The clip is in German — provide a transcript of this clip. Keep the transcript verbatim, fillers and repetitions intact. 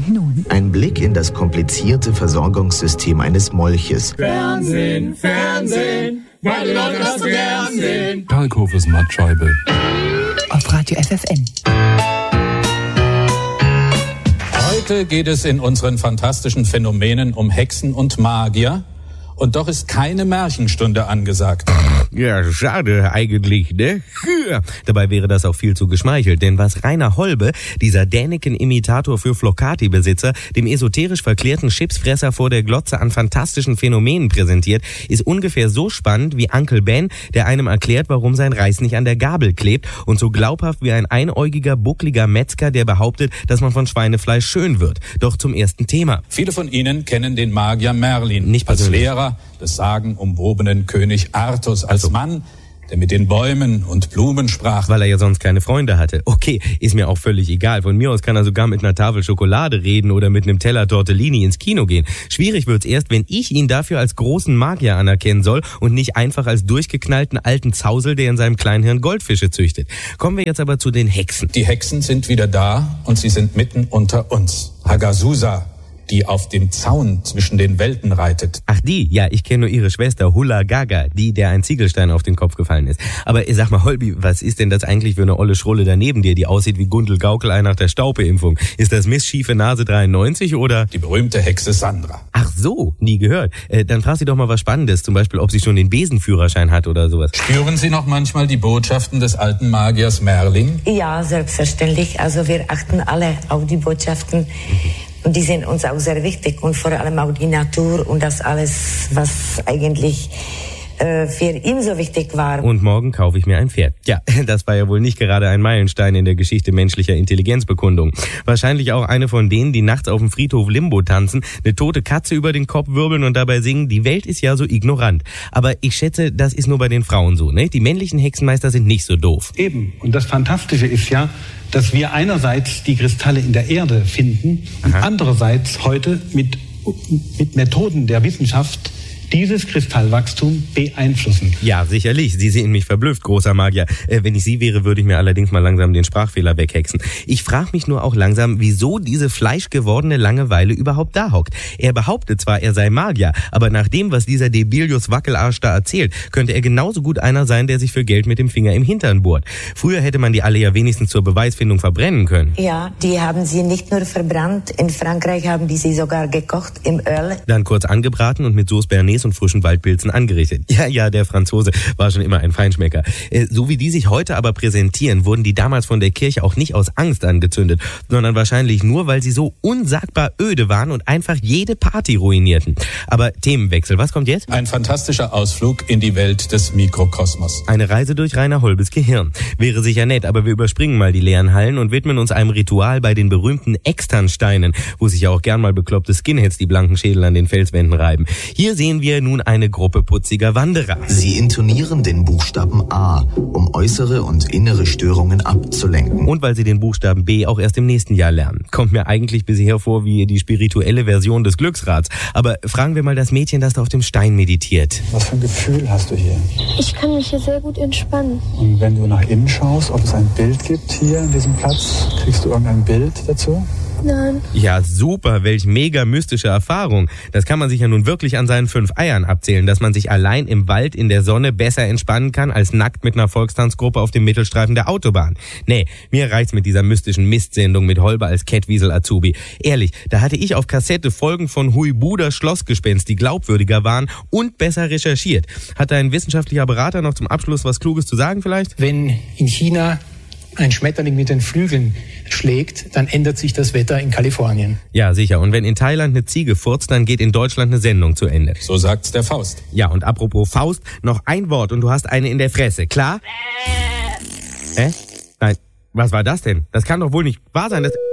Nun. Ein Blick in das komplizierte Versorgungssystem eines Molches. Fernsehen, Fernsehen, weil die Leute das so gern sehen. Kalkhofes Mattscheibe. Auf Radio F F N. Heute geht es in unseren fantastischen Phänomenen um Hexen und Magier. Und doch ist keine Märchenstunde angesagt. Ja, schade eigentlich, ne? Dabei wäre das auch viel zu geschmeichelt, denn was Rainer Holbe, dieser Däniken-Imitator für Flocati-Besitzer, dem esoterisch verklärten Chipsfresser vor der Glotze an fantastischen Phänomenen präsentiert, ist ungefähr so spannend wie Uncle Ben, der einem erklärt, warum sein Reis nicht an der Gabel klebt, und so glaubhaft wie ein einäugiger, buckliger Metzger, der behauptet, dass man von Schweinefleisch schön wird. Doch zum ersten Thema. Viele von Ihnen kennen den Magier Merlin, nicht als persönlich. Lehrer des sagenumwobenen König Artus, als also. Mann, der mit den Bäumen und Blumen sprach. Weil er ja sonst keine Freunde hatte. Okay, ist mir auch völlig egal. Von mir aus kann er sogar mit einer Tafel Schokolade reden oder mit einem Teller Tortellini ins Kino gehen. Schwierig wird's erst, wenn ich ihn dafür als großen Magier anerkennen soll und nicht einfach als durchgeknallten alten Zausel, der in seinem Kleinhirn Goldfische züchtet. Kommen wir jetzt aber zu den Hexen. Die Hexen sind wieder da und sie sind mitten unter uns. Hagazusa, die auf dem Zaun zwischen den Welten reitet. Ach die? Ja, ich kenne nur ihre Schwester Hulla Gaga, die, der ein Ziegelstein auf den Kopf gefallen ist. Aber sag mal, Holbi, was ist denn das eigentlich für eine olle Schrulle daneben dir, die aussieht wie Gundel Gaukelei nach der Staupeimpfung? Ist das Miss Schiefe Nase dreiundneunzig oder? Die berühmte Hexe Sandra. Ach so, nie gehört. Äh, dann frag sie doch mal was Spannendes, zum Beispiel, ob sie schon den Besenführerschein hat oder sowas. Spüren Sie noch manchmal die Botschaften des alten Magiers Merlin? Ja, selbstverständlich. Also wir achten alle auf die Botschaften. Und die sind uns auch sehr wichtig und vor allem auch die Natur und das alles, was eigentlich äh, für ihn so wichtig war. Und morgen kaufe ich mir ein Pferd. Ja, das war ja wohl nicht gerade ein Meilenstein in der Geschichte menschlicher Intelligenzbekundung. Wahrscheinlich auch eine von denen, die nachts auf dem Friedhof Limbo tanzen, eine tote Katze über den Kopf wirbeln und dabei singen, die Welt ist ja so ignorant. Aber ich schätze, das ist nur bei den Frauen so, ne? Die männlichen Hexenmeister sind nicht so doof. Eben. Und das Fantastische ist ja, dass wir einerseits die Kristalle in der Erde finden und Aha. andererseits heute mit, mit Methoden der Wissenschaft dieses Kristallwachstum beeinflussen. Ja, sicherlich. Sie sehen mich verblüfft, großer Magier. Äh, wenn ich Sie wäre, würde ich mir allerdings mal langsam den Sprachfehler weghexen. Ich frage mich nur auch langsam, wieso diese fleischgewordene Langeweile überhaupt da hockt. Er behauptet zwar, er sei Magier, aber nach dem, was dieser Debilius Wackelarsch da erzählt, könnte er genauso gut einer sein, der sich für Geld mit dem Finger im Hintern bohrt. Früher hätte man die alle ja wenigstens zur Beweisfindung verbrennen können. Ja, die haben sie nicht nur verbrannt, in Frankreich haben die sie sogar gekocht im Öl. Dann kurz angebraten und mit Sauce Bernays und frischen Waldpilzen angerichtet. Ja, ja, der Franzose war schon immer ein Feinschmecker. Äh, so wie die sich heute aber präsentieren, wurden die damals von der Kirche auch nicht aus Angst angezündet, sondern wahrscheinlich nur, weil sie so unsagbar öde waren und einfach jede Party ruinierten. Aber Themenwechsel, was kommt jetzt? Ein fantastischer Ausflug in die Welt des Mikrokosmos. Eine Reise durch Rainer Holbes Gehirn. Wäre sicher nett, aber wir überspringen mal die leeren Hallen und widmen uns einem Ritual bei den berühmten Externsteinen, wo sich ja auch gern mal bekloppte Skinheads die blanken Schädel an den Felswänden reiben. Hier sehen wir nun eine Gruppe putziger Wanderer. Sie intonieren den Buchstaben A, um äußere und innere Störungen abzulenken. Und weil sie den Buchstaben B auch erst im nächsten Jahr lernen. Kommt mir eigentlich bisher vor wie die spirituelle Version des Glücksrads. Aber fragen wir mal das Mädchen, das da auf dem Stein meditiert. Was für ein Gefühl hast du hier? Ich kann mich hier sehr gut entspannen. Und wenn du nach innen schaust, ob es ein Bild gibt hier an diesem Platz, kriegst du irgendein Bild dazu? Nein. Ja, super, welch mega mystische Erfahrung. Das kann man sich ja nun wirklich an seinen fünf Eiern abzählen, dass man sich allein im Wald in der Sonne besser entspannen kann, als nackt mit einer Volkstanzgruppe auf dem Mittelstreifen der Autobahn. Nee, mir reicht's mit dieser mystischen Mistsendung mit Holber als Kettwiesel-Azubi. Ehrlich, da hatte ich auf Kassette Folgen von Huibuder Schlossgespenst, die glaubwürdiger waren und besser recherchiert. Hat ein wissenschaftlicher Berater noch zum Abschluss was Kluges zu sagen vielleicht? Wenn in China ein Schmetterling mit den Flügeln schlägt, dann ändert sich das Wetter in Kalifornien. Ja, sicher. Und wenn in Thailand eine Ziege furzt, dann geht in Deutschland eine Sendung zu Ende. So sagt's der Faust. Ja, und apropos Faust, noch ein Wort und du hast eine in der Fresse, klar? Hä? Nein, was war das denn? Das kann doch wohl nicht wahr sein, dass...